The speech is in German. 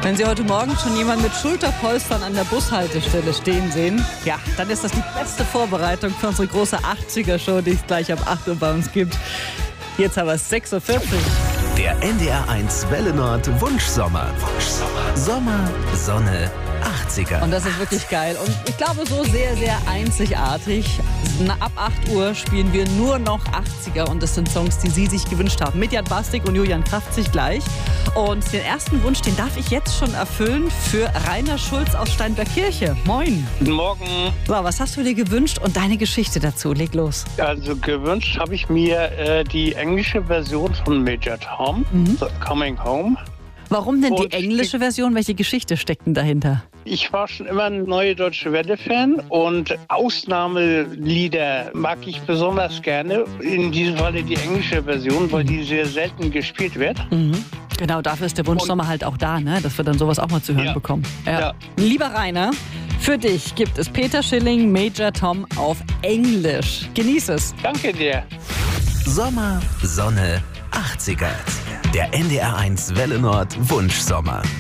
Wenn Sie heute Morgen schon jemanden mit Schulterpolstern an der Bushaltestelle stehen sehen, ja, dann ist das die beste Vorbereitung für unsere große 80er-Show, die es gleich ab 8 Uhr bei uns gibt. Jetzt haben wir es 6.40 Uhr. Der NDR1 Welle Nord Wunschsommer. Sommer, Sonne, 80er. Und das ist wirklich geil. Und ich glaube, so sehr, sehr einzigartig. Ab 8 Uhr spielen wir nur noch 80er. Und das sind Songs, die Sie sich gewünscht haben. Mit Jan Bastik und Julian Kraft sich gleich. Und den ersten Wunsch, den darf ich jetzt schon erfüllen für Rainer Schulz aus Steinbergkirche. Moin. Guten Morgen. So, was hast du dir gewünscht und deine Geschichte dazu? Leg los. Also gewünscht habe ich mir die englische Version von Major Tom, Coming Home. Warum denn die Und englische Version? Welche Geschichte steckt denn dahinter? Ich war schon immer ein Neue Deutsche Welle-Fan und Ausnahmelieder mag ich besonders gerne. In diesem Falle die englische Version, weil die sehr selten gespielt wird. Genau, dafür ist der Wunschsommer halt auch da, ne? Dass wir dann sowas auch mal zu hören bekommen. Ja. Lieber Rainer, für dich gibt es Peter Schilling, Major Tom auf Englisch. Genieß es. Danke dir. Sommer, Sonne, 80er. Der NDR1 Welle Nord Wunschsommer.